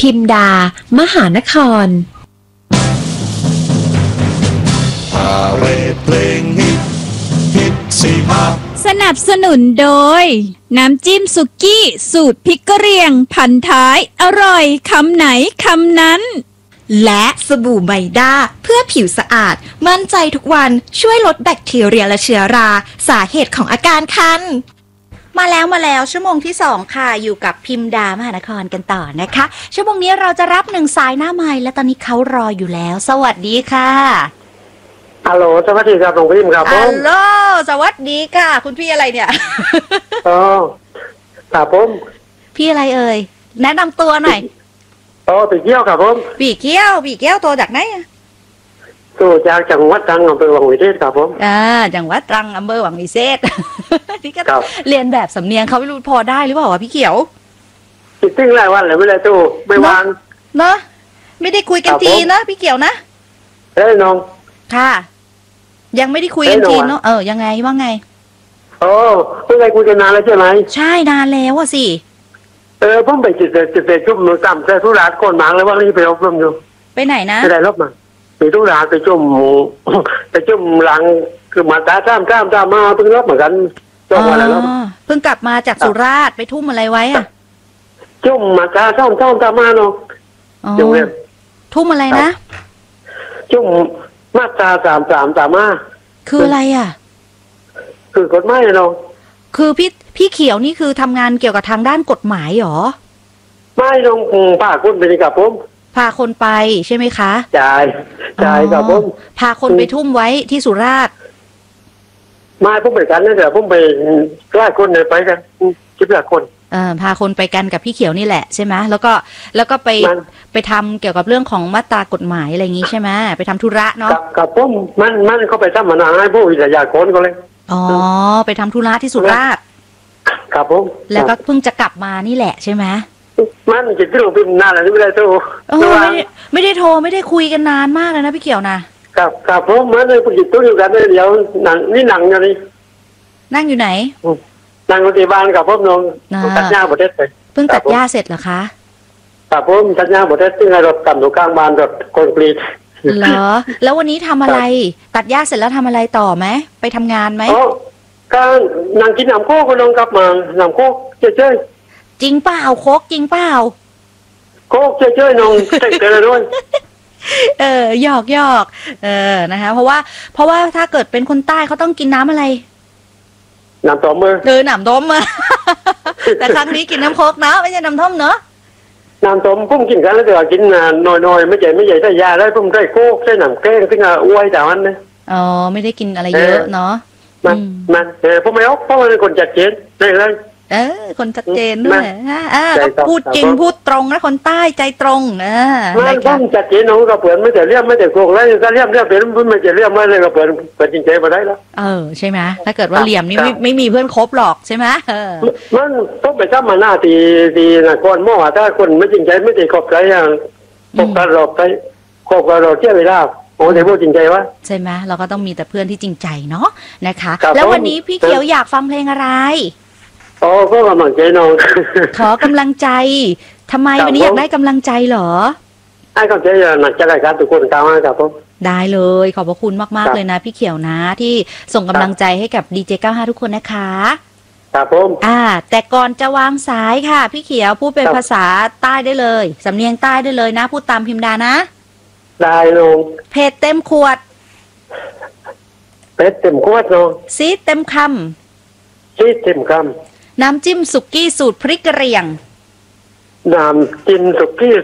พิมดามหานครพาเรดเพลงฮิตสิมาสนับสนุนโดยน้ำจิ้มสุกี้สูตรพริกกะเหรี่ยงพันท้ายอร่อยคำไหนคำนั้นและสบู่ไมด้าเพื่อผิวสะอาดมั่นใจทุกวันช่วยลดแบคทีเรียและเชื้อราสาเหตุของอาการคันมาแล้วชั่วโมงที่2ค่ะอยู่กับพิมดามหานครกันต่อนะคะชั่วโมงนี้เราจะรับ1สายหน้าไมค์และตอนนี้เขารออยู่แล้วสวัสดีค่ะฮัลโหลสวัสดีครับหลวงพี่ครับผมฮัลโหลสวัสดีค่ะคุณพี่อะไรเนี่ยอ๋อครับผมพี่อะไรเอ่ยแนะนำตัวหน่อยปีเกี้ยวครับผมปีเกี้ยวตัวจากไหนตัวจากจังหวัดตรังอำเภอวังวิเศษครับผมจังหวัดตรังอำเภอวังวิเศษนี่ก็เรียนแบบสำเนียงเขาไม่รู้พอได้หรือเปล่าวะพี่เขียวติดติ้งหลายวันเลยไม่ได้ตู้ไม่วางเนาะไม่ได้คุยกันจีนนะพี่เขียวนะน้องค่ะยังไม่ได้คุยกันจีนเนาะยังไงว่าไงเพิ่งไปคุยกันนานแล้วใช่ไหมใช่นานแล้วอะสิผมไปจิตจุ่มมือต่ำแต่ทุราคนหมางแล้วว่านี่ไปอบรมอยู่ไปไหนนะไปได้รบมาไปทุราไปจุ่มหลังคือมาตาตามมาเพิ่งรบเหมือนกันจุ่มอะไรรบเพิ่งกลับมาจากสุราษฎร์ไปทุ่มอะไรไว้อะจุ่มมาตาตามมาเนาะจุ่มเนี่ยทุ่มอะไรนะจุ่มมาตราตามมาคืออะไรอ่ะคือกฎหมายเนาะคือพี่เขียวนี่คือทำงานเกี่ยวกับทางด้านกฎหมายหรอไม่ต้องพาคนไปกับผมพาคนไปใช่ไหมคะใช่กับผมพาคนไปทุ่มไว้ที่สุราษฎร์ไม่ผมไปกันนะเดี๋ยวผมไปไล่คนไปกัน10 คนพาคนไปกันกับพี่เขียวนี่แหละใช่ไหมแล้วก็ไปทำเกี่ยวกับเรื่องของมาตรากฎหมายอะไรอย่างงี้ใช่ไหมไปทำธุระเนาะกับผมมันเขาไปทำมานานให้ผู้อยากคนก็เลยไปทำธุระที่สุราษฎร์ครับผมแล้วก็เพิ่งจะกลับมานี่แหละใช่ไหมมันจิตที่หลวงพี่นานอะไรไม่ได้โทรไม่ได้โทรไม่ได้คุยกันนานมากเลยนะพี่เขียวนะครับผมมันเลยผู้จิตตู้อยู่กันเลยเดี๋ยวหนังนี่หนังอยู่นี่นั่งอยู่ไหนนั่งรถที่บ้านกับพ่อน้องตัดหญ้าบดเด็ดไปเพิ่งตัดหญ้าเสร็จเหรอคะครับผมตัดหญ้าบดเด็ดที่รถต่ำอยู่กลางบ้านรถคอนกรีตเหรอแล้ววันนี้ทำอะไรตัดหญ้าเสร็จแล้วทำอะไรต่อไหมไปทำงานไหมก็นั่งกินน้ำโค้กก็ลงกลับมาน้ำโค้กเจ๊จริงเปล่าโค้กจริงเปล่าโค้กเจ๊น้องใส่เกลือด้วยหยอกนะคะเพราะว่าถ้าเกิดเป็นคนใต้เขาต้องกินน้ำอะไรน้ำต้มมือน้ำต้มแต่ครั้งนี้กินน้ำโค้กนะไม่ใช่น้ำต้มเนอะน้ำต้มพุ่มกินกันแล้วเดี๋ยวกินน้อยไม่ใหญ่ได้ยาได้พุ่มได้โค้กได้น้ำแกงซึ่งอ้วยแต่วันนี้ไม่ได้กินอะไรเยอะเนาะมันผมไม่เอาเพราะว่าเป็นคนจัดเจนได้เลยคนชัดเจนด้วยพูดจริงพูดตรงนะคนใต้ใจตรงไม่ต้องจัดเจนน้องก็เปิดไม่แต่เรียบไม่แต่โกงแล้วก็เรียบเป็นไม่จะเรียบไม่เลยก็เปิดจริงใจมาได้แล้วใช่ไหมถ้าเกิดว่าเหลี่ยมนี่ไม่มีเพื่อนคบหรอกใช่ไหมมันต้องไปทำมาหน้าตีนะก่อนหม้อถ้าคนไม่จริงใจไม่ได้ขอบใจอย่างขอบกันหลอกไปขอบกันหลอกเที่ยวเวลาโอ้แต่พูดจริงใจวะใช่ไหมเราก็ต้องมีแต่เพื่อนที่จริงใจเนาะนะคะแล้ววันนี้พี่เขียวอยากฟังเพลงอะไรก็กำลังใจน้องขอกำลังใจทำไมวันนี้อยากได้กำลังใจเหรอให้กำลังใจหนักใจรายการทุกคนกล่าวให้ครับผมได้เลยขอบพระคุณมากๆเลยนะพี่เขียวนะที่ส่งกำลังใจให้กับดีเจ95ทุกคนนะคะครับผมแต่ก่อนจะวางสายค่ะพี่เขียวพูดเป็นภาษาใต้ได้เลยสำเนียงใต้ได้เลยนะพูดตามพิมดานะได้ลุงเพชรเต็มขวดเพชรเต็มขวดลุงซีเต็มคำซีเต็มคำน้ำจิ้มสุกี้สูตรพริกกะเหรี่ยงน้ำจิ้มสุกี้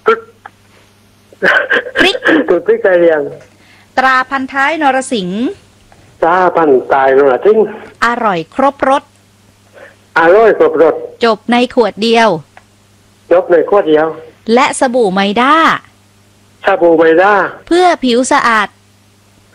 พริกสูตรพริกกะเหรี่ยงตราพันท้ายนรสิงห์ตราพันท้ายนรสิงห์อร่อยครบรสจบในขวดเดียวและสบู่ไมด้าเพื่อผิวสะอาด